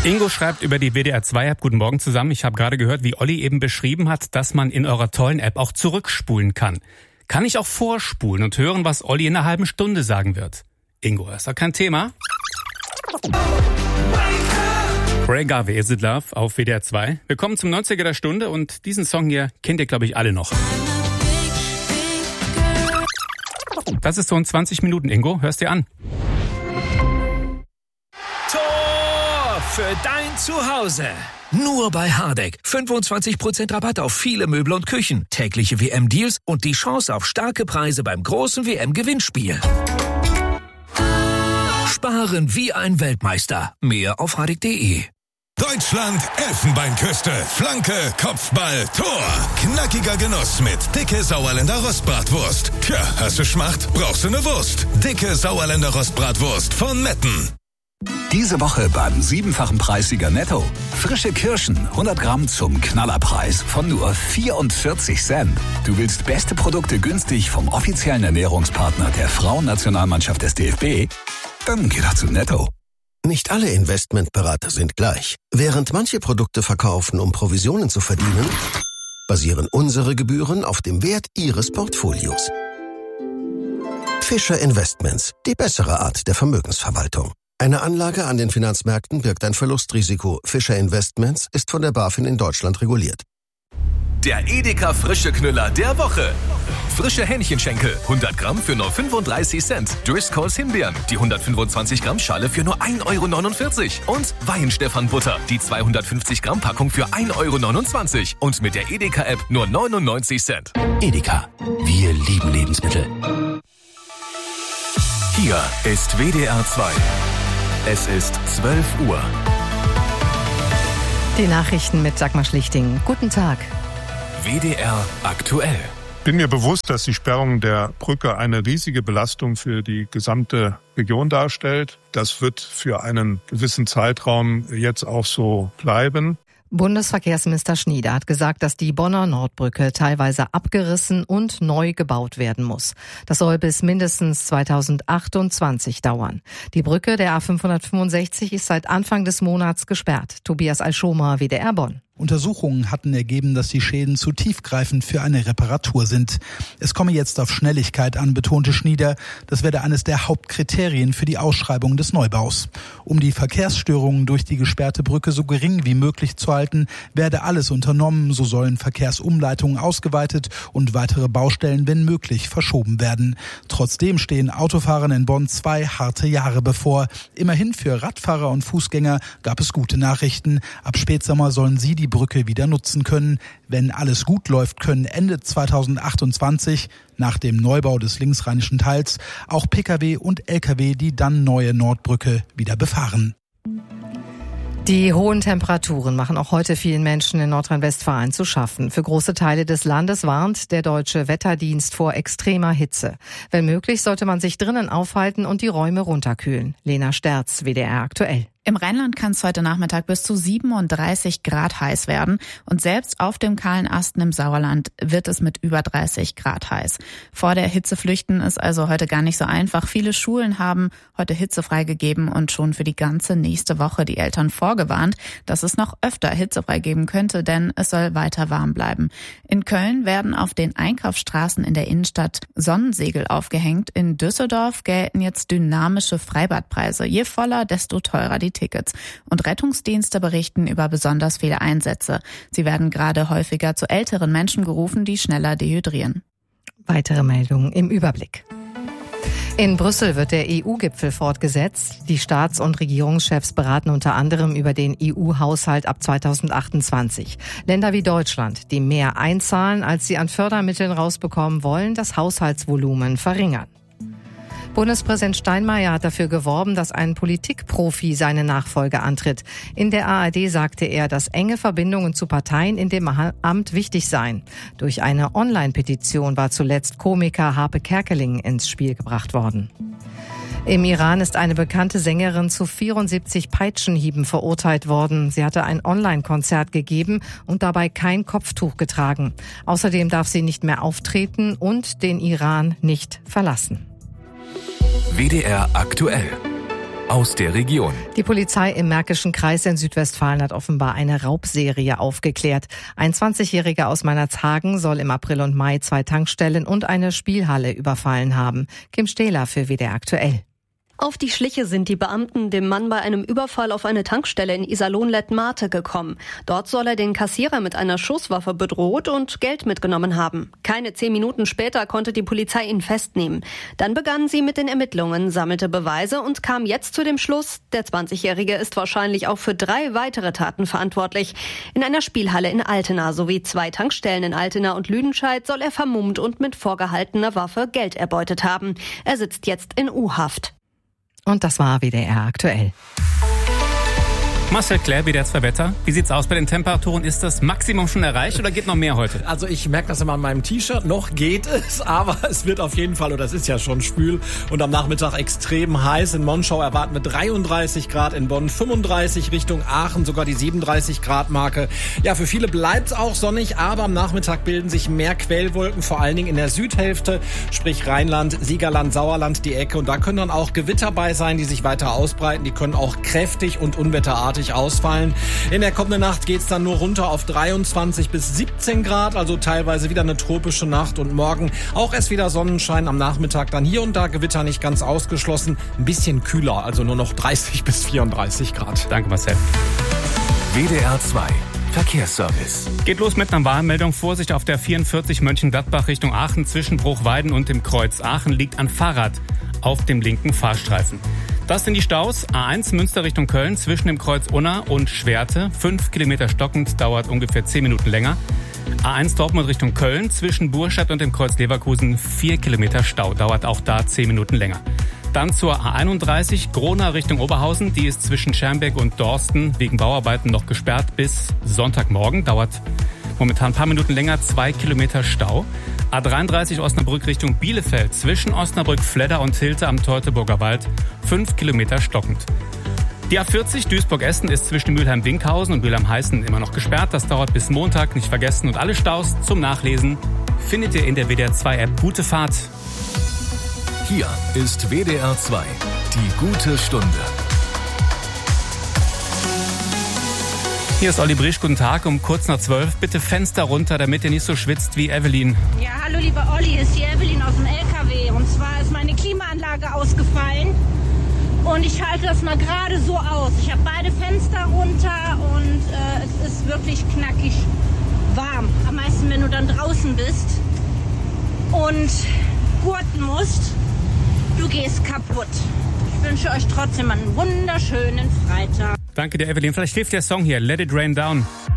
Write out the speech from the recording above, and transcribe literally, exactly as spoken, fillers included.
Ingo schreibt über die W D R zwei App. Guten Morgen zusammen. Ich habe gerade gehört, wie Olli eben beschrieben hat, dass man in eurer tollen App auch zurückspulen kann. Kann ich auch vorspulen und hören, was Olli in einer halben Stunde sagen wird? Ingo, ist doch kein Thema. Ray Garvey, Is It Love auf W D R zwei. Wir kommen zum neunziger der Stunde und diesen Song hier kennt ihr, glaube ich, alle noch. Das ist so in zwanzig Minuten, Ingo. Hörst dir an. Für dein Zuhause. Nur bei Hardegg. fünfundzwanzig Prozent Rabatt auf viele Möbel und Küchen. Tägliche W M-Deals und die Chance auf starke Preise beim großen W M-Gewinnspiel. Sparen wie ein Weltmeister. Mehr auf hardegg punkt de. Deutschland, Elfenbeinküste, Flanke, Kopfball, Tor. Knackiger Genuss mit dicke Sauerländer Rostbratwurst. Tja, hast du Schmacht? Brauchst du eine Wurst? Dicke Sauerländer Rostbratwurst von Metten. Diese Woche beim siebenfachen Preissieger Netto. Frische Kirschen, hundert Gramm zum Knallerpreis von nur vierundvierzig Cent. Du willst beste Produkte günstig vom offiziellen Ernährungspartner der Frauennationalmannschaft des D F B? Dann geh doch zu Netto. Nicht alle Investmentberater sind gleich. Während manche Produkte verkaufen, um Provisionen zu verdienen, basieren unsere Gebühren auf dem Wert Ihres Portfolios. Fischer Investments, die bessere Art der Vermögensverwaltung. Eine Anlage an den Finanzmärkten birgt ein Verlustrisiko. Fischer Investments ist von der BaFin in Deutschland reguliert. Der Edeka Frische Knüller der Woche. Frische Hähnchenschenkel, hundert Gramm für nur fünfunddreißig Cent. Driscolls Himbeeren, die hundertfünfundzwanzig Gramm Schale für nur ein Euro neunundvierzig. Und Weihenstephan Butter, die zweihundertfünfzig Gramm Packung für ein Euro neunundzwanzig. Und mit der Edeka-App nur neunundneunzig Cent. Edeka, wir lieben Lebensmittel. Hier ist W D R zwei. Es ist zwölf Uhr. Die Nachrichten mit Dagmar Schlichting. Guten Tag. W D R aktuell. Ich bin mir bewusst, dass die Sperrung der Brücke eine riesige Belastung für die gesamte Region darstellt. Das wird für einen gewissen Zeitraum jetzt auch so bleiben. Bundesverkehrsminister Schnieder hat gesagt, dass die Bonner Nordbrücke teilweise abgerissen und neu gebaut werden muss. Das soll bis mindestens zweitausendachtundzwanzig dauern. Die Brücke der A fünfhundertfünfundsechzig ist seit Anfang des Monats gesperrt. Tobias Alschomer, W D R Bonn. Untersuchungen hatten ergeben, dass die Schäden zu tiefgreifend für eine Reparatur sind. Es komme jetzt auf Schnelligkeit an, betonte Schnieder. Das werde eines der Hauptkriterien für die Ausschreibung des Neubaus. Um die Verkehrsstörungen durch die gesperrte Brücke so gering wie möglich zu halten, werde alles unternommen. So sollen Verkehrsumleitungen ausgeweitet und weitere Baustellen, wenn möglich, verschoben werden. Trotzdem stehen Autofahrern in Bonn zwei harte Jahre bevor. Immerhin für Radfahrer und Fußgänger gab es gute Nachrichten. Ab Spätsommer sollen sie die Brücke wieder nutzen können. Wenn alles gut läuft, können Ende zweitausendachtundzwanzig, nach dem Neubau des linksrheinischen Teils, auch Pkw und Lkw die dann neue Nordbrücke wieder befahren. Die hohen Temperaturen machen auch heute vielen Menschen in Nordrhein-Westfalen zu schaffen. Für große Teile des Landes warnt der Deutsche Wetterdienst vor extremer Hitze. Wenn möglich, sollte man sich drinnen aufhalten und die Räume runterkühlen. Lena Sterz, W D R aktuell. Im Rheinland kann es heute Nachmittag bis zu siebenunddreißig Grad heiß werden. Und selbst auf dem kahlen Asten im Sauerland wird es mit über dreißig Grad heiß. Vor der Hitze flüchten ist also heute gar nicht so einfach. Viele Schulen haben heute hitzefrei gegeben und schon für die ganze nächste Woche die Eltern vorgewarnt, dass es noch öfter hitzefrei geben könnte, denn es soll weiter warm bleiben. In Köln werden auf den Einkaufsstraßen in der Innenstadt Sonnensegel aufgehängt. In Düsseldorf gelten jetzt dynamische Freibadpreise. Je voller, desto teurer die Tickets. Und Rettungsdienste berichten über besonders viele Einsätze. Sie werden gerade häufiger zu älteren Menschen gerufen, die schneller dehydrieren. Weitere Meldungen im Überblick. In Brüssel wird der E U-Gipfel fortgesetzt. Die Staats- und Regierungschefs beraten unter anderem über den E U-Haushalt ab zweitausendachtundzwanzig. Länder wie Deutschland, die mehr einzahlen, als sie an Fördermitteln rausbekommen wollen, das Haushaltsvolumen verringern. Bundespräsident Steinmeier hat dafür geworben, dass ein Politikprofi seine Nachfolge antritt. In der A R D sagte er, dass enge Verbindungen zu Parteien in dem Amt wichtig seien. Durch eine Online-Petition war zuletzt Komiker Harpe Kerkeling ins Spiel gebracht worden. Im Iran ist eine bekannte Sängerin zu vierundsiebzig Peitschenhieben verurteilt worden. Sie hatte ein Online-Konzert gegeben und dabei kein Kopftuch getragen. Außerdem darf sie nicht mehr auftreten und den Iran nicht verlassen. W D R aktuell. aus der Region. Die Polizei im Märkischen Kreis in Südwestfalen hat offenbar eine Raubserie aufgeklärt. Ein zwanzigjähriger aus Meinerzhagen soll im April und Mai zwei Tankstellen und eine Spielhalle überfallen haben. Kim Stehler für W D R aktuell. Auf die Schliche sind die Beamten dem Mann bei einem Überfall auf eine Tankstelle in Iserlohn-Lettmate gekommen. Dort soll er den Kassierer mit einer Schusswaffe bedroht und Geld mitgenommen haben. Keine zehn Minuten später konnte die Polizei ihn festnehmen. Dann begannen sie mit den Ermittlungen, sammelte Beweise und kam jetzt zu dem Schluss, der zwanzigjährige ist wahrscheinlich auch für drei weitere Taten verantwortlich. In einer Spielhalle in Altena sowie zwei Tankstellen in Altena und Lüdenscheid soll er vermummt und mit vorgehaltener Waffe Geld erbeutet haben. Er sitzt jetzt in U-Haft. Und das war W D R aktuell. Marcel Claire, W D R zwei Wetter. Wie sieht's aus bei den Temperaturen? Ist das Maximum schon erreicht oder geht noch mehr heute? Also ich merke das immer an meinem T-Shirt. Noch geht es, aber es wird auf jeden Fall, oder es ist ja schon schwül und am Nachmittag extrem heiß. In Monschau erwarten wir dreiunddreißig Grad, in Bonn fünfunddreißig, Richtung Aachen sogar die siebenunddreißig Grad Marke. Ja, für viele bleibt's auch sonnig, aber am Nachmittag bilden sich mehr Quellwolken, vor allen Dingen in der Südhälfte, sprich Rheinland, Siegerland, Sauerland, die Ecke. Und da können dann auch Gewitter bei sein, die sich weiter ausbreiten. Die können auch kräftig und unwetterartig ausfallen. In der kommenden Nacht geht's dann nur runter auf dreiundzwanzig bis siebzehn Grad, also teilweise wieder eine tropische Nacht und morgen auch erst wieder Sonnenschein, am Nachmittag dann hier und da Gewitter nicht ganz ausgeschlossen, ein bisschen kühler, also nur noch dreißig bis vierunddreißig Grad. Danke, Marcel. W D R zwei Verkehrsservice. Geht los mit einer Warnmeldung. Vorsicht auf der vierundvierzig Mönchengladbach Richtung Aachen zwischen Bruchweiden und dem Kreuz Aachen liegt ein Fahrrad auf dem linken Fahrstreifen. Das sind die Staus. A eins Münster Richtung Köln zwischen dem Kreuz Unna und Schwerte. Fünf Kilometer stockend, dauert ungefähr zehn Minuten länger. A eins Dortmund Richtung Köln zwischen Burstadt und dem Kreuz Leverkusen. Vier Kilometer Stau, dauert auch da zehn Minuten länger. Dann zur A einunddreißig Grona Richtung Oberhausen. Die ist zwischen Schermbeck und Dorsten wegen Bauarbeiten noch gesperrt bis Sonntagmorgen. Dauert momentan ein paar Minuten länger, zwei Kilometer Stau. A dreiunddreißig Osnabrück Richtung Bielefeld zwischen Osnabrück, Fledder und Hilter am Teutoburger Wald. Fünf Kilometer stockend. Die A vierzig Duisburg-Essen ist zwischen Mülheim-Winkhausen und Mülheim-Heißen immer noch gesperrt. Das dauert bis Montag, nicht vergessen. Und alle Staus zum Nachlesen findet ihr in der W D R zwei App. Gute Fahrt. Hier ist W D R zwei, die gute Stunde. Hier ist Olli Brisch, guten Tag, um kurz nach zwölf. Bitte Fenster runter, damit ihr nicht so schwitzt wie Evelyn. Ja, hallo lieber Olli, ist hier Evelyn aus dem L K W. Und zwar ist meine Klimaanlage ausgefallen und ich halte das mal gerade so aus. Ich habe beide Fenster runter und äh, es ist wirklich knackig warm. Am meisten, wenn du dann draußen bist und gurten musst, du gehst kaputt. Ich wünsche euch trotzdem einen wunderschönen Freitag. Danke dir, Evelyn. Vielleicht hilft der Song hier, Let It Rain Down.